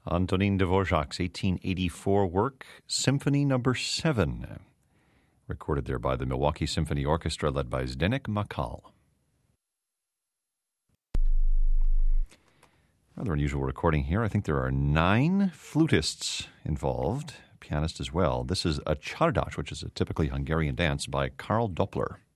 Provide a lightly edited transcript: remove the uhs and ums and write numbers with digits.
Antonin Dvorak's 1884 work, Symphony No. 7, recorded there by the Milwaukee Symphony Orchestra led by Zdeněk Makal. Rather unusual recording here. I think there are 9 flutists involved, pianist as well. This is a Csárdás, which is a typically Hungarian dance by Karl Doppler.